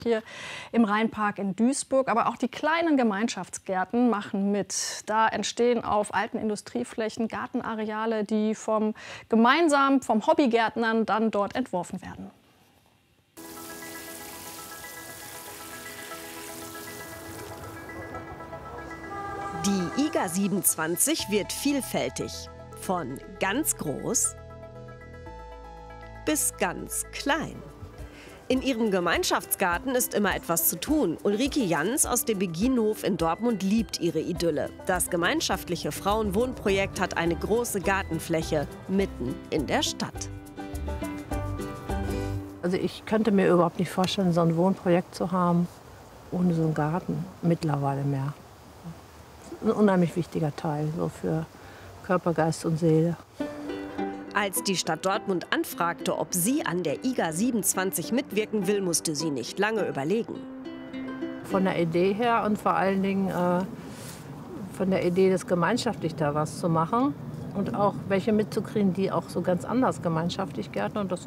hier im Rheinpark in Duisburg. Aber auch die kleinen Gemeinschaftsgärten machen mit. Da entstehen auf alten Industrieflächen Gartenareale, die gemeinsam vom Hobbygärtnern dann dort entworfen werden. Die IGA 27 wird vielfältig. Von ganz groß bis ganz klein. In ihrem Gemeinschaftsgarten ist immer etwas zu tun. Ulrike Jans aus dem Beginhof in Dortmund liebt ihre Idylle. Das gemeinschaftliche Frauenwohnprojekt hat eine große Gartenfläche mitten in der Stadt. Also ich könnte mir überhaupt nicht vorstellen, so ein Wohnprojekt zu haben, ohne so einen Garten mittlerweile mehr. Das ist ein unheimlich wichtiger Teil so für Körper, Geist und Seele. Als die Stadt Dortmund anfragte, ob sie an der IGA 27 mitwirken will, musste sie nicht lange überlegen. Von der Idee her und vor allen Dingen von der Idee, das gemeinschaftlich da was zu machen und auch welche mitzukriegen, die auch so ganz anders gemeinschaftlich gärtnern. Und das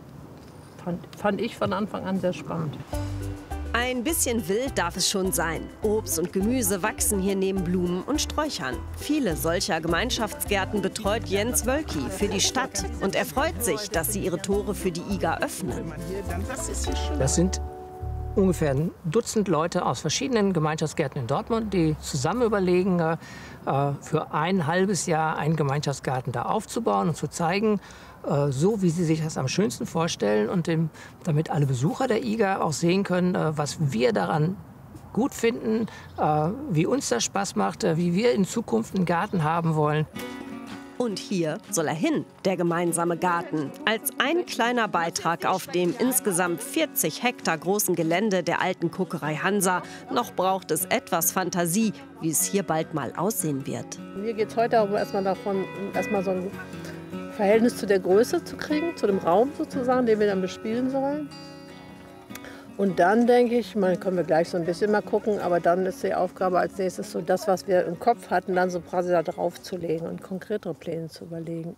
fand ich von Anfang an sehr spannend. Ein bisschen wild darf es schon sein. Obst und Gemüse wachsen hier neben Blumen und Sträuchern. Viele solcher Gemeinschaftsgärten betreut Jens Wölki für die Stadt. Und er freut sich, dass sie ihre Tore für die IGA öffnen. Das sind ungefähr ein Dutzend Leute aus verschiedenen Gemeinschaftsgärten in Dortmund, die zusammen überlegen, für ein halbes Jahr einen Gemeinschaftsgarten da aufzubauen und zu zeigen, so wie sie sich das am schönsten vorstellen und damit alle Besucher der IGA auch sehen können, was wir daran gut finden, wie uns das Spaß macht, wie wir in Zukunft einen Garten haben wollen. Und hier soll er hin, der gemeinsame Garten. Als ein kleiner Beitrag auf dem insgesamt 40 Hektar großen Gelände der alten Kokerei Hansa. Noch braucht es etwas Fantasie, wie es hier bald mal aussehen wird. Mir geht es heute aber erstmal davon, so ein Verhältnis zu der Größe zu kriegen, zu dem Raum sozusagen, den wir dann bespielen sollen. Und dann denke ich, können wir gleich so ein bisschen mal gucken, aber dann ist die Aufgabe als nächstes so das, was wir im Kopf hatten, dann so quasi da drauf zu legen und konkretere Pläne zu überlegen.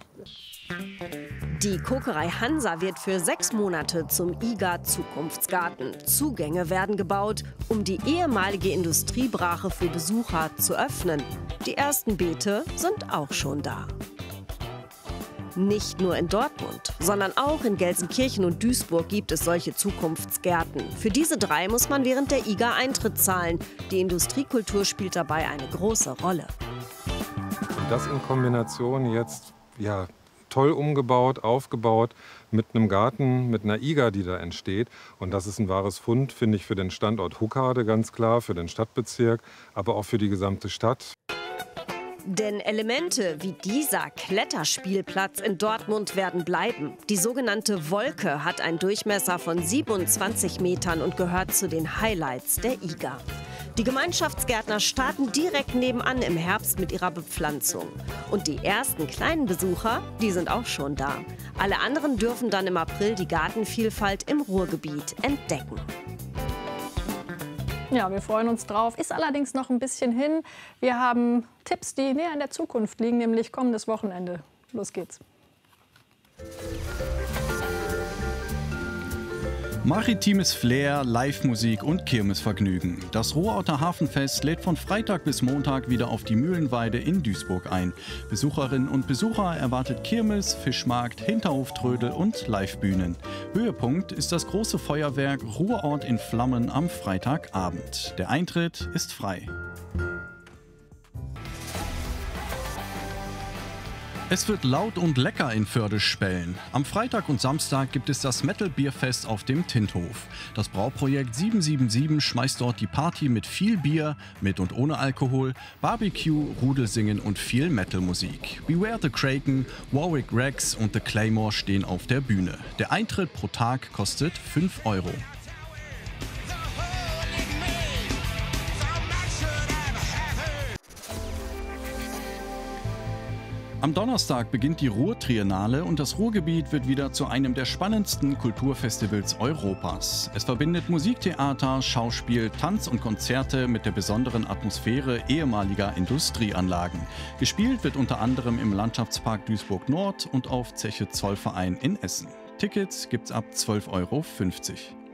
Die Kokerei Hansa wird für 6 Monate zum IGA Zukunftsgarten. Zugänge werden gebaut, um die ehemalige Industriebrache für Besucher zu öffnen. Die ersten Beete sind auch schon da. Nicht nur in Dortmund, sondern auch in Gelsenkirchen und Duisburg gibt es solche Zukunftsgärten. Für diese 3 muss man während der IGA Eintritt zahlen. Die Industriekultur spielt dabei eine große Rolle. Und das in Kombination jetzt toll umgebaut, aufgebaut mit einem Garten, mit einer IGA, die da entsteht. Und das ist ein wahres Fund, finde ich, für den Standort Huckade ganz klar, für den Stadtbezirk, aber auch für die gesamte Stadt. Denn Elemente wie dieser Kletterspielplatz in Dortmund werden bleiben. Die sogenannte Wolke hat einen Durchmesser von 27 Metern und gehört zu den Highlights der IGA. Die Gemeinschaftsgärtner starten direkt nebenan im Herbst mit ihrer Bepflanzung. Und die ersten kleinen Besucher, die sind auch schon da. Alle anderen dürfen dann im April die Gartenvielfalt im Ruhrgebiet entdecken. Ja, wir freuen uns drauf. Ist allerdings noch ein bisschen hin. Wir haben Tipps, die näher in der Zukunft liegen, nämlich kommendes Wochenende. Los geht's. Maritimes Flair, Live-Musik und Kirmesvergnügen. Das Ruhrorter Hafenfest lädt von Freitag bis Montag wieder auf die Mühlenweide in Duisburg ein. Besucherinnen und Besucher erwartet Kirmes, Fischmarkt, Hinterhoftrödel und Livebühnen. Höhepunkt ist das große Feuerwerk Ruhrort in Flammen am Freitagabend. Der Eintritt ist frei. Es wird laut und lecker in Förde-Spellen. Am Freitag und Samstag gibt es das Metal-Bierfest auf dem Tinthof. Das Brauprojekt 777 schmeißt dort die Party mit viel Bier, mit und ohne Alkohol, Barbecue, Rudelsingen und viel Metal-Musik. Beware the Kraken, Warwick Rex und The Claymore stehen auf der Bühne. Der Eintritt pro Tag kostet 5 €. Am Donnerstag beginnt die Ruhr-Triennale und das Ruhrgebiet wird wieder zu einem der spannendsten Kulturfestivals Europas. Es verbindet Musiktheater, Schauspiel, Tanz und Konzerte mit der besonderen Atmosphäre ehemaliger Industrieanlagen. Gespielt wird unter anderem im Landschaftspark Duisburg Nord und auf Zeche Zollverein in Essen. Tickets gibt's ab 12,50 €